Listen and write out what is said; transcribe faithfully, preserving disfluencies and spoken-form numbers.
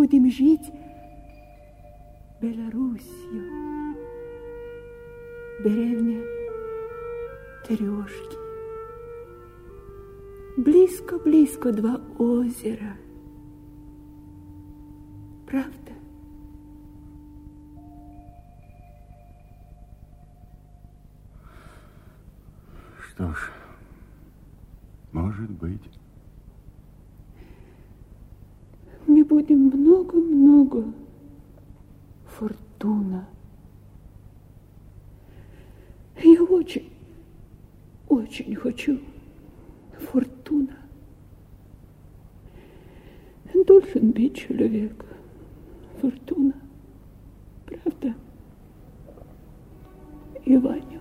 будем жить Белоруссию. Деревня Трешки. Близко-близко два озера. Правда? Что ж, может быть. Мы будем много-много фортуна. Я очень, очень хочу фортуна. Должен быть человек. Фортуна. Правда? И Ваня.